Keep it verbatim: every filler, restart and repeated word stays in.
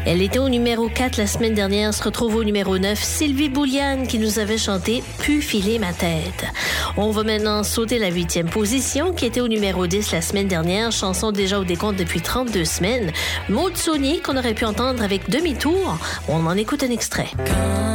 Elle était au numéro quatre la semaine dernière, se retrouve au numéro neuf. Sylvie Bouliane qui nous avait chanté « Pu filer ma tête ». On va maintenant sauter la huitième position qui était au numéro dix la semaine dernière, chanson déjà au décompte depuis trente-deux semaines. Maud Saunier qu'on aurait pu entendre avec Demi-tour. On en écoute un extrait.